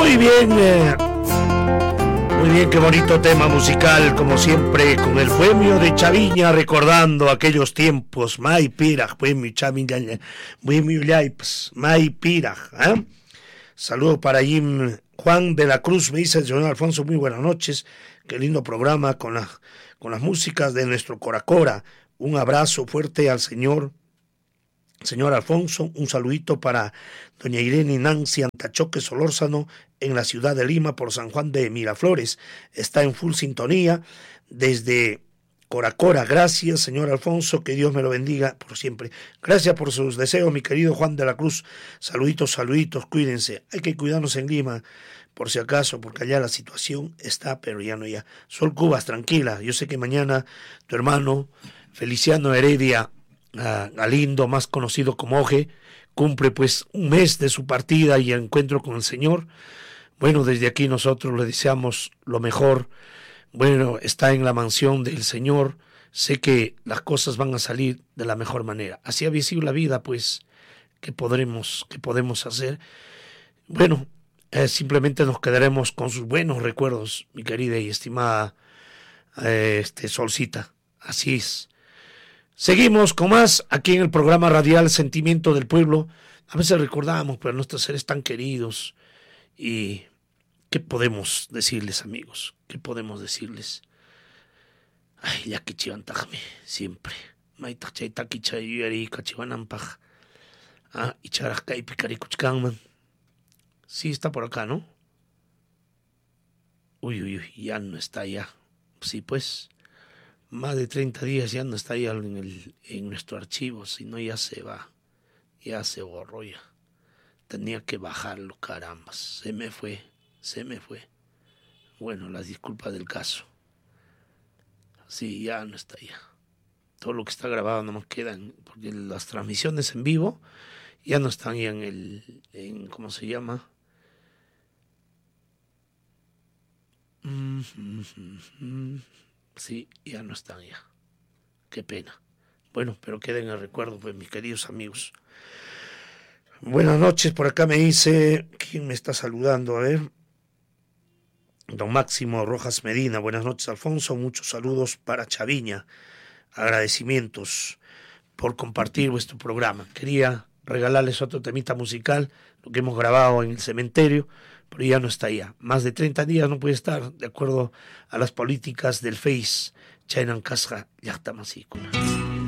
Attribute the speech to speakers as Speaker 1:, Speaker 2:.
Speaker 1: Muy bien, qué bonito tema musical, como siempre, con el Bohemio de Chaviña, recordando aquellos tiempos. May Piraj, Bohemio Chaviña, Bohemio Yaips, May Piraj. Saludos para Jim Juan de la Cruz, me dice el señor Alfonso, muy buenas noches, qué lindo programa con las músicas de nuestro Coracora. Un abrazo fuerte al señor Alfonso, un saludito para doña Irene Nancy Antachoque Solórzano en la ciudad de Lima por San Juan de Miraflores. Está en full sintonía desde Coracora. Gracias, señor Alfonso, que Dios me lo bendiga por siempre. Gracias por sus deseos, mi querido Juan de la Cruz. Saluditos, cuídense. Hay que cuidarnos en Lima, por si acaso, porque allá la situación está, pero ya no ya. Sol Cubas, tranquila. Yo sé que mañana tu hermano Feliciano Heredia Galindo, más conocido como Oje, cumple pues un mes de su partida y encuentro con el Señor. Bueno, desde aquí nosotros le deseamos lo mejor. Bueno, está en la mansión del Señor. Sé que las cosas van a salir de la mejor manera. Así ha sido la vida, pues, ¿qué podemos hacer? Bueno, simplemente nos quedaremos con sus buenos recuerdos, mi querida y estimada Solcita. Así es. Seguimos con más aquí en el programa radial Sentimiento del Pueblo. A veces recordamos, pero nuestros seres tan queridos. ¿Y qué podemos decirles, amigos? ¿Qué podemos decirles? Ay, ya que chivantajme, siempre. Maitachaytaki chayuyari kachiwanampaj. Icharajkay pikaricuchkanman. Sí, está por acá, ¿no? Uy, ya no está ya. Sí, pues. Más de 30 días ya no está ahí en nuestro archivo, sino ya se va, ya se borró ya. Tenía que bajarlo, carambas, se me fue. Bueno, las disculpas del caso. Sí, ya no está ya. Todo lo que está grabado no más quedan, porque las transmisiones en vivo ya no están ya en ¿cómo se llama? Sí, ya no están ya. Qué pena. Bueno, pero queden en el recuerdo, pues, mis queridos amigos. Buenas noches, por acá me dice, ¿quién me está saludando? A ver. Don Máximo Rojas Medina. Buenas noches, Alfonso. Muchos saludos para Chaviña. Agradecimientos por compartir vuestro programa. Quería regalarles otro temita musical, lo que hemos grabado en el cementerio, pero ya no está ya. Más de 30 días no puede estar, de acuerdo a las políticas del Face. Chainan Casja, Yachtamasícula.